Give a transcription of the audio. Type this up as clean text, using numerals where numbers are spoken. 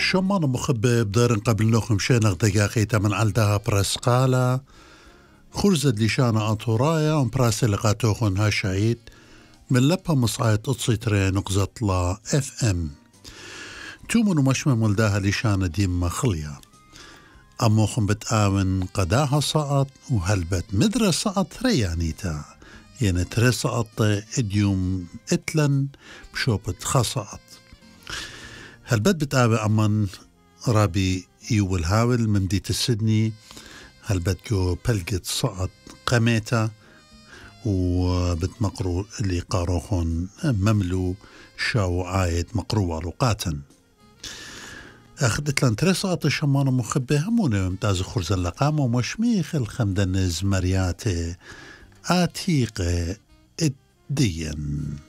شمان مخبى بدارن قبل نوخم شينغ دقاقيتا من عالدها برسقالة خرزد لشانا أطورايا ومبراسي لقاتوخن هاشعيد من لبها مصعيد اتصيترين نقزت لا اف ام تومن ومشمى ملداها لشانا ديم مخليا أموخم بتآون قداها سقط وهلبت مدرة سقط ريانيتا يعني تري سقط اديوم اتلن بشوبت خسقط هلبت بتآون أمان رابي يول هاول من ديت السدني هلبت جو بلقت سقط قميتا وبتمقرو اللي قاروخون مملو شاو عايد مقروة لقاتا أخذت لان ترسقط الشمانة مخبه همونة ممتاز خرز اللقامة ومشميخ الخمدنز مرياتي آتيقة الدين.